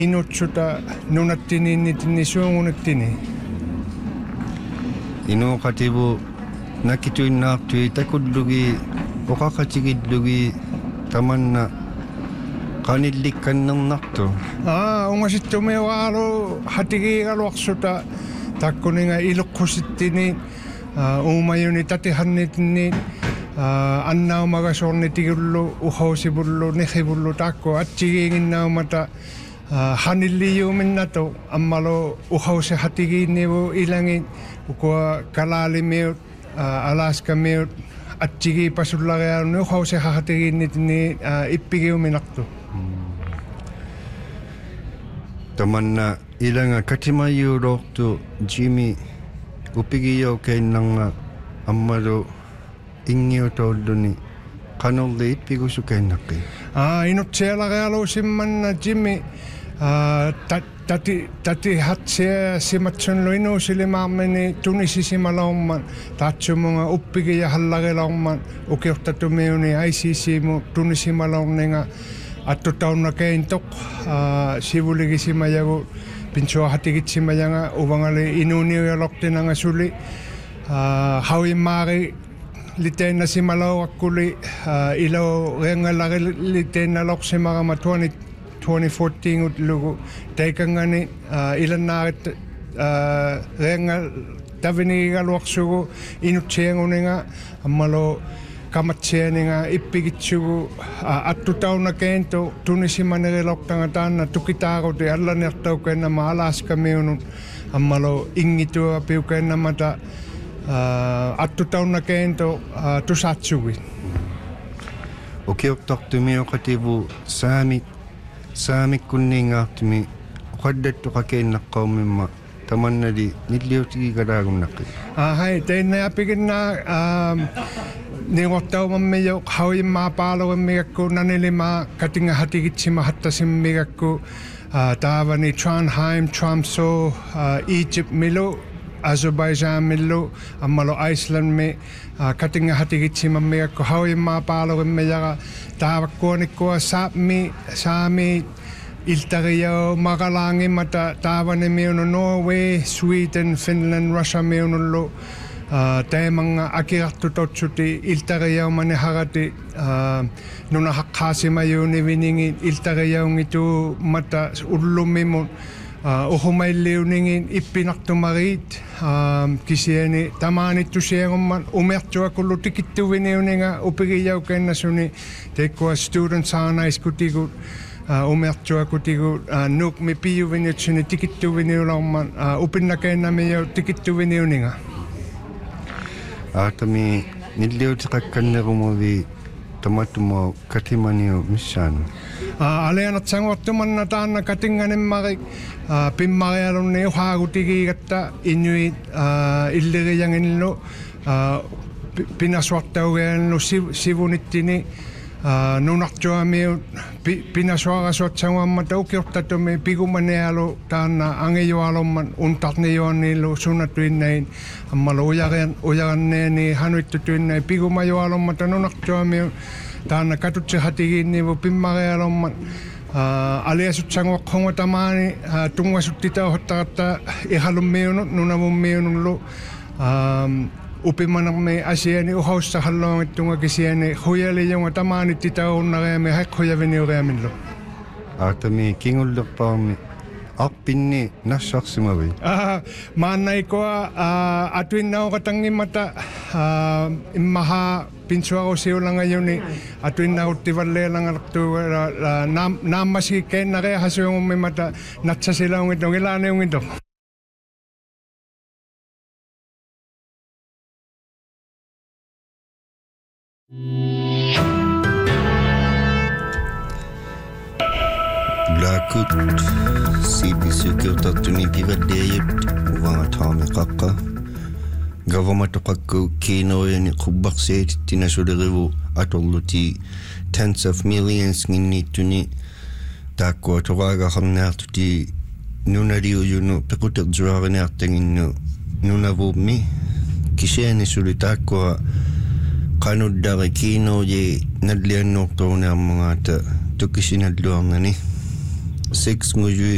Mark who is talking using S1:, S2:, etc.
S1: Inutsuta nunattini nitini suungunattini.
S2: Ino katibu nakituinnaartui takudlugi okakatigidlugi tamanna qanillikkannernertu.
S1: Ungasittumiwaalo hatigigaluarsuta takkuninga iluqqusittini uumayuni tatihannitini annaumagasornitigullu uhausibullu nihibullu takku atsigiinginnaumata hanilliuminnato ammalo uhause hatigiinnivu ilangi ukua kalaalimiut alaskamiut atsigi pasullariaruni uhause hatigiinnitini ippigiuminartu.
S2: Tamanna ilanga katimayuulortu Jimmy upigiyau kainnanga ammalo ingiutolluni qanorli ippigusu kainnaqi.
S1: Inutsialarialu simmanna Jimmy tati hatsia simatsunlu inuusilimaarmini tunisisimalorman taatsumunga uppigiya hallarilarman ukiortatumiuni ICC-mu tunisimalorninga attutaunna keintoq sivuligisimayagu pinsua hatigitsimajanga uvangali inuuniujalortinanga suli hauimmaari liteenna simalauakkuli ilo reangalari liteenna lorsimarama 2014 utlugu teikangani ilannaarit reangal tavinigigaluarsugu inutsianguninga ammalo kamatsianinga ippigitsugu attutauna keento tunisimaneriloqtanga taanna tukitaaruti allanertaukaennama alaskamiunun ammalo ingitua piukaennamata attutauna keento tusatsugi.
S2: Ukiortartumi oqativu saamik kunniingaartumi uqaddattu qakeennaqqaumimma tamannali nilliutigigalaagunnaqi.
S1: Hai teinna apiginna niortaumammiyo hauimmaapaalugimmigakku nanilima katinga hatigitsima hattasimigakku taavani Trondheim, Tromsø, Egypt milu Azerbaijan millu ammalo Iceland me katinga hatigitsimamigakku hauimmaapaalugimmiyara taavakkuanikkua saami iltariyo magalaangimata taavani miunu Norway, Sweden, Finland, Russia miunullu teemanga akirartutotsuti iltariyaumani harati nuna haqqaasimayuuni viningi iltariyaungitu mata ullumimun uhumailliuningin ippinartumariit kisiani tamaanittusiangumman umertuakullu tikittuviniuninga upigiyaukennasuni tekkua students aanaiskutikut umertuakutigut nukmi piyuviniutsuni tikittuviniularman upinnakennamiyo tikittuviniuninga.
S2: Tami nilliutiqakkannerumuvi tamattumo katimaniu missaanu.
S1: Aleanatsanguartumanna taanna katinganimmarik pimmarialunni uhaagutigigatta inuit illiriyanginlu pinasuartaugianlu sivunittini nunartuamiut pinasuarasuatsanguammata ukiortatumi pigumanialu taanna angijualumman untarnijuannilu sunatuinnain ammalo ujaranneeni hanuittutuinnai pigumajualummata nunartuamiut taanna katutsi hatigiinnivu pimmarialumman aliasutsanguaqqhunga tamaani tungasuttitauhottaratta ihalummiunut nunavummiunullu upimanarmi asiani uhaussahallongittunga kisiani huyaliyunga tamaanittitauunnariami haqqhuyaviniuriamillu.
S2: Tami kingullerpaarmi arpinni nassarsimavi.
S1: Maannaikoa atuinnauqatangimmata immaha pinsuarusiulangajuni atuinnauttivalleelangalartuuga naammasi keennarea hasuungummimata natsasilaungitong ilaaniungitong.
S2: Blackut CBC-kiutartuni pivaddeeyut uvangataamiqaqqa government-oqakku kiinoyani qubbaqsiitittina sulerivu atorluti tens of millions nginniittuni taakkua toqaagaaqarniartuti nunaliujunu pequtertuariniartanginnu nunavuummi kisiani suli taakkua qanuddari kiinoye nalliannuortorunearmagaata tukisinalluarnani 6